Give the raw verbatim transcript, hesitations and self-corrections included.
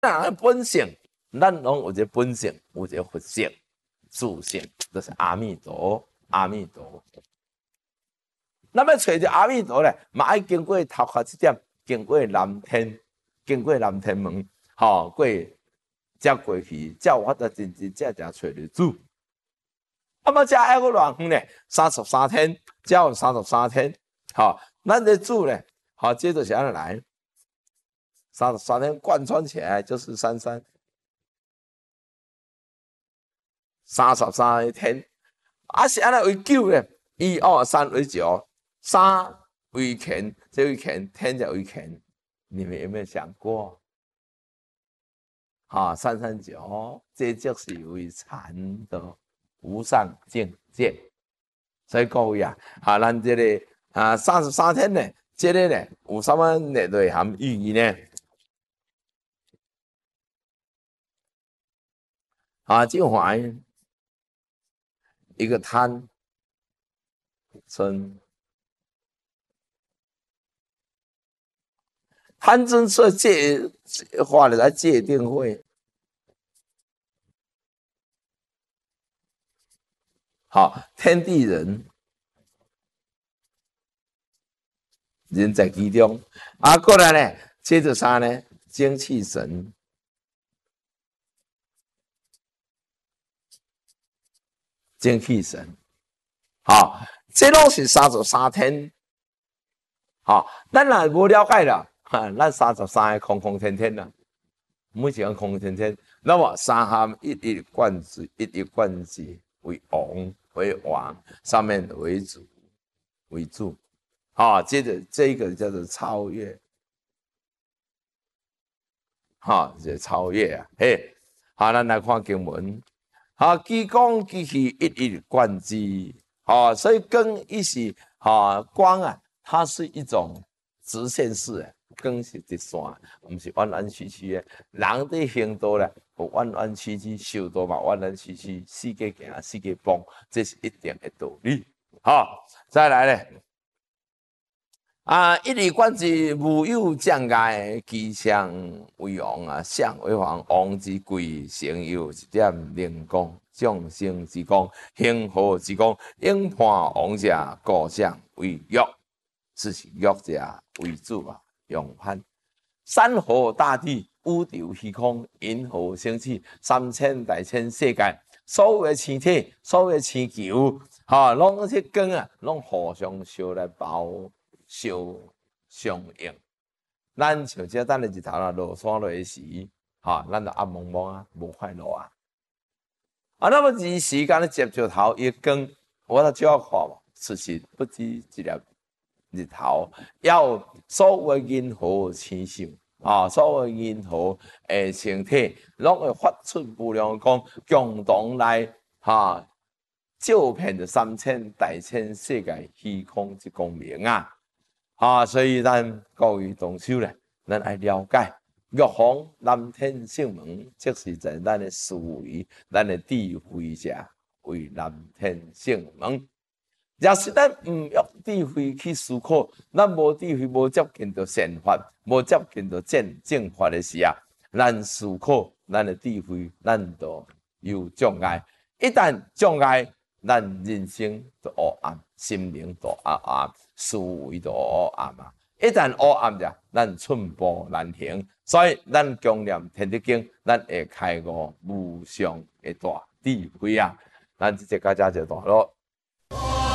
人本性，咱拢有一个本性，有一个佛性、自性，就是阿弥陀。阿弥陀。咱要找着阿弥陀咧，嘛爱经过头壳这点，经过南天，经过南天门，吼、哦，过才过去，才有法度真真正正找着主。啊，么才爱个偌远咧，三十三天，才有三十三天，吼、哦，咱的主咧，好、哦，接着是安尼来，三十三天贯穿起来就是三三三十三天，啊是安尼为九咧，一二三为九。三为乾，这为乾，天叫为乾，你们有没有想过？啊，三三九，这就是为禅的无上境界。所以各位啊，啊，咱这个啊三十三天呢，这个呢有什么内涵意义呢？啊，就怀一个贪嗔。贪嗔痴戒化了来戒定慧，好，天地人，人在其中。啊，过来呢，接着啥呢？精气神，精气神，好，这拢是三十三天。好，咱若无了解了。哈，咱三十三个空空天天啦，每一个空空天天，那么三含一以贯之，一以贯之为王为王，上面为主为主，啊，接着这个叫做超越，哈，这超越啊，嘿，好，咱来看经文，好，既光既去一以贯之，啊，所以光一是啊光啊，它是一种直线式的。光是一线，唔是弯弯曲曲的。人的行道咧，有弯弯曲曲，修道嘛弯弯曲曲，世界行，世界崩，这是一定的道理。好，再来咧，啊，一以贯之，无有障碍，吉祥为王啊，相为王，王之贵，成有一点灵光，众生之光，幸福之光，应判王者，故相为欲，自是欲者为主啊。永攀山河大地，宇宙虚空，银河星系，三千大千世界，所有的星体，所有的星球，哈，拢去光啊，拢互相相来包相相应。咱像这等日日头啦，落山落时，哈，咱就暗蒙蒙啊，无快乐啊。啊，那么这时间咧接着头一光，我都照看嘛，其实不止一粒。日头要所有银河星宿啊，所有银河诶星体，拢会发出无量光，共同来哈照遍着三千大千世界虚空之光明啊！啊，所以咱各位同修咧，咱爱了解玉皇南天圣门，即是在咱的思维、咱的智慧下为南天圣门。若是咱毋用智慧去思考，咱无智慧，无接近到善法，无接近到正正法的时啊，咱思考，咱的智慧，咱就有障碍。一旦障碍，咱人生就黑暗，心灵就黑暗，思维就黑暗啊！一旦黑暗了，咱寸步难行。所以，咱强念天地经，咱会开悟无上的大智慧啊！咱即个家就大咯。